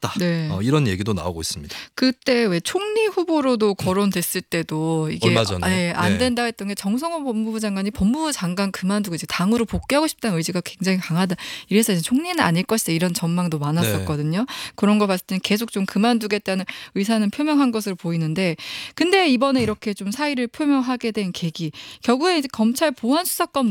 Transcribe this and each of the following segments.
있었다. 네. 이런 얘기도 나오고 있습니다. 그때 왜 총리 후보로도 거론됐을 때도 이게 얼마 전에. 안 네. 된다 했던 게 정성호 법무부 장관이 법무부 장관 그만두고 이제 당으로 복귀하고 싶다는 의지가 굉장히 강하다. 이래서 이제 총리는 아닐 것이다 이런 전망도 많았었거든요. 그런 거 봤을 때는 계속 좀 그만두겠다는 의사는 표명한 것으로 보이는데, 근데 이번에 이렇게 좀 사의를 표명하게 된 계기, 결국에 이제 검찰 보안 수사권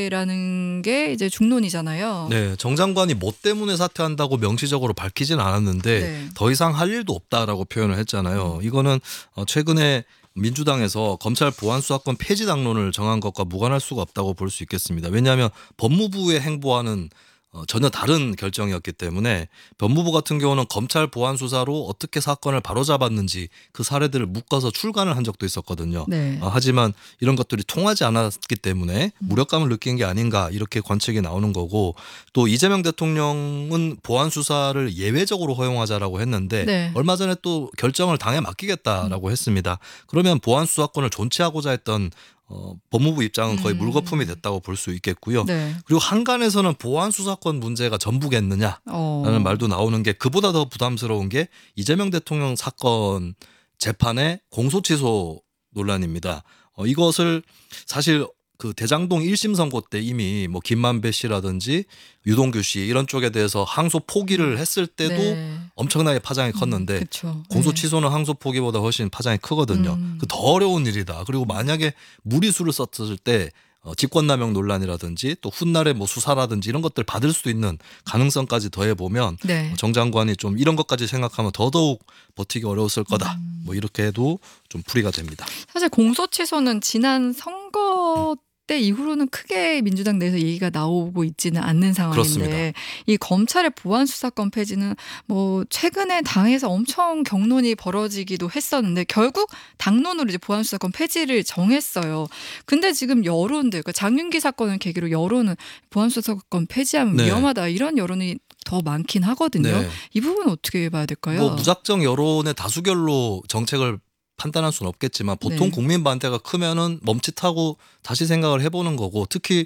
문제라는 게 이제 중론이잖아요. 네, 정 장관이 뭐 때문에 사퇴한다고 명시적으로 밝히진 않았는데 네. 더 이상 할 일도 없다라고 표현을 했잖아요. 이거는 최근에 민주당에서 검찰 보안 수사권 폐지 당론을 정한 것과 무관할 수가 없다고 볼 수 있겠습니다. 왜냐하면 법무부의 행보와는 전혀 다른 결정이었기 때문에 법무부 같은 경우는 검찰 보안 수사로 어떻게 사건을 바로잡았는지 그 사례들을 묶어서 출간을 한 적도 있었거든요. 네. 하지만 이런 것들이 통하지 않았기 때문에 무력감을 느낀 게 아닌가 이렇게 관측이 나오는 거고, 또 이재명 대통령은 보안 수사를 예외적으로 허용하자라고 했는데 네. 얼마 전에 또 결정을 당에 맡기겠다라고 했습니다. 그러면 보안 수사권을 존치하고자 했던 법무부 입장은 거의 물거품이 됐다고 볼 수 있겠고요. 네. 그리고 한간에서는 보안 수사권 문제가 전부겠느냐라는 말도 나오는 게, 그보다 더 부담스러운 게 이재명 대통령 사건 재판의 공소취소 논란입니다. 이것을 사실 그 대장동 1심 선고 때 이미 뭐 김만배 씨라든지 유동규 씨 이런 쪽에 대해서 항소 포기를 했을 때도 네. 엄청나게 파장이 컸는데 그쵸. 공소 네. 취소는 항소 포기보다 훨씬 파장이 크거든요. 그 더 어려운 일이다. 그리고 만약에 무리수를 썼을 때 직권남용 논란이라든지 또 훗날에 뭐 수사라든지 이런 것들 받을 수 있는 가능성까지 더해 보면 네. 정 장관이 좀 이런 것까지 생각하면 더더욱 버티기 어려웠을 거다. 뭐 이렇게 해도 좀 풀이가 됩니다. 사실 공소 취소는 지난 선거 때 이후로는 크게 민주당 내에서 얘기가 나오고 있지는 않는 상황인데, 그렇습니다. 이 검찰의 보안 수사권 폐지는 뭐 최근에 당에서 엄청 경론이 벌어지기도 했었는데 결국 당론으로 이제 보안 수사권 폐지를 정했어요. 근데 지금 여론들, 그러니까 장윤기 사건을 계기로 여론은 보안 수사권 폐지하면 네. 위험하다 이런 여론이 더 많긴 하거든요. 네. 이 부분은 어떻게 봐야 될까요? 뭐 무작정 여론의 다수결로 정책을 판단할 수는 없겠지만 보통 네. 국민 반대가 크면은 멈칫하고 다시 생각을 해보는 거고, 특히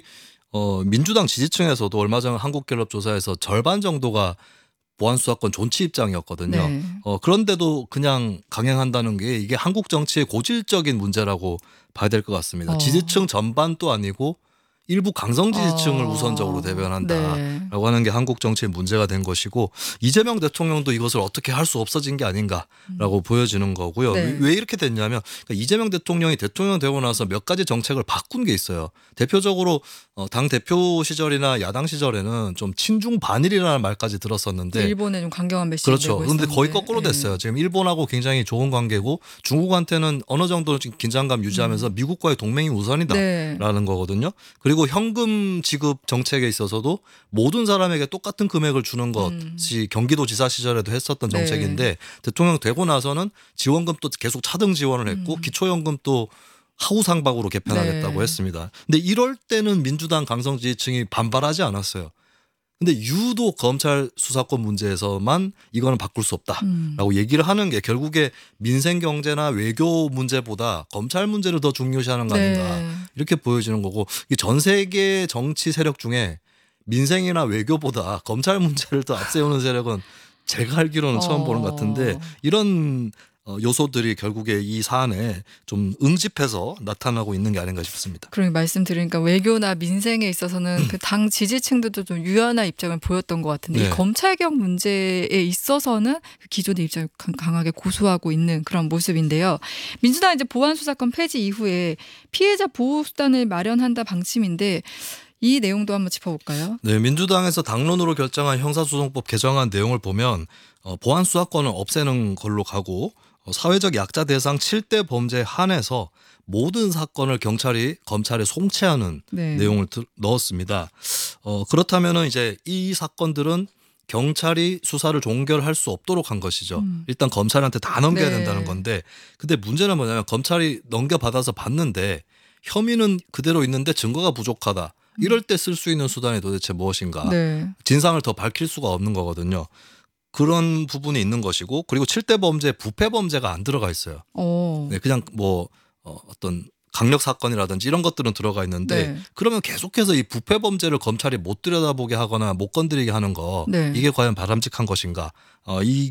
민주당 지지층에서도 얼마 전 한국갤럽조사에서 절반 정도가 보안 수사권 존치 입장이었거든요. 네. 그런데도 그냥 강행한다는 게 이게 한국 정치의 고질적인 문제라고 봐야 될 것 같습니다. 지지층 전반도 아니고 일부 강성 지지층을 우선적으로 대변한다라고 네. 하는 게 한국 정치의 문제가 된 것이고, 이재명 대통령도 이것을 어떻게 할 수 없어진 게 아닌가라고 보여지는 거고요. 네. 왜 이렇게 됐냐면 이재명 대통령이 대통령 되고 나서 몇 가지 정책을 바꾼 게 있어요. 대표적으로 당 대표 시절이나 야당 시절에는 좀 친중 반일이라는 말까지 들었었는데 일본에 좀 강경한 메시지 그렇죠. 내고 그런데 거의 있었는데. 거꾸로 됐어요. 지금 일본하고 굉장히 좋은 관계고 중국한테는 어느 정도 긴장감 유지하면서 미국과의 동맹이 우선이다라는 네. 거거든요. 그리고 현금 지급 정책에 있어서도 모든 사람에게 똑같은 금액을 주는 것이 경기도지사 시절에도 했었던 네. 정책인데 대통령 되고 나서는 지원금도 계속 차등 지원을 했고 기초연금도 하우상박으로 개편하겠다고 네. 했습니다. 근데 이럴 때는 민주당 강성 지지층이 반발하지 않았어요. 근데 유독 검찰 수사권 문제에서만 이거는 바꿀 수 없다라고 얘기를 하는 게 결국에 민생 경제나 외교 문제보다 검찰 문제를 더 중요시하는 거 아닌가, 네. 이렇게 보여지는 거고, 이 전 세계 정치 세력 중에 민생이나 외교보다 검찰 문제를 더 앞세우는 세력은 제가 알기로는 처음 보는 것 같은데, 이런 요소들이 결국에 이 사안에 좀 응집해서 나타나고 있는 게 아닌가 싶습니다. 그런 말씀 들으니까 외교나 민생에 있어서는 그 당 지지층들도 좀 유연한 입장을 보였던 것 같은데 네. 이 검찰개혁 문제에 있어서는 그 기존의 입장을 강하게 고수하고 있는 그런 모습인데요. 민주당 이제 보안 수사권 폐지 이후에 피해자 보호 수단을 마련한다 방침인데 이 내용도 한번 짚어볼까요? 네, 민주당에서 당론으로 결정한 형사소송법 개정안 내용을 보면 보안 수사권을 없애는 걸로 가고, 사회적 약자 대상 7대 범죄에 한해서 모든 사건을 경찰이 검찰에 송치하는 네. 내용을 넣었습니다. 그렇다면은 이제 이 사건들은 경찰이 수사를 종결할 수 없도록 한 것이죠. 일단 검찰한테 다 넘겨야 네. 된다는 건데, 근데 문제는 뭐냐면 검찰이 넘겨받아서 봤는데 혐의는 그대로 있는데 증거가 부족하다. 이럴 때 쓸 수 있는 수단이 도대체 무엇인가. 네. 진상을 더 밝힐 수가 없는 거거든요. 그런 부분이 있는 것이고, 그리고 7대 범죄 부패 범죄가 안 들어가 있어요. 네, 그냥 뭐 어떤 강력 사건이라든지 이런 것들은 들어가 있는데 네. 그러면 계속해서 이 부패 범죄를 검찰이 못 들여다보게 하거나 못 건드리게 하는 거, 네. 이게 과연 바람직한 것인가? 이